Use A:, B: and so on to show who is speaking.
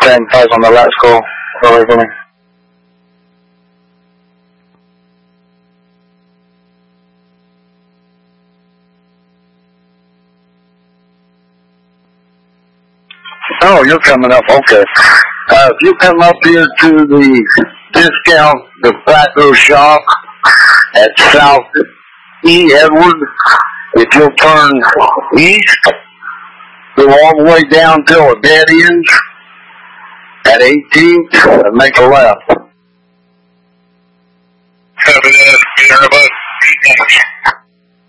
A: Mustang 5 on the last call. Away for me. Oh, you're coming up. Okay. If you come up here to the discount tobacco shop at South E. Edward, if you'll turn east, go all the way down till a dead end at 18th and make a left.
B: Copy that.